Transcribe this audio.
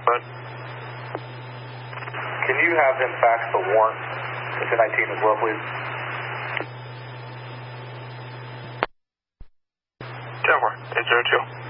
But can you have him fax the warrant to 19 as well, please? 这会儿802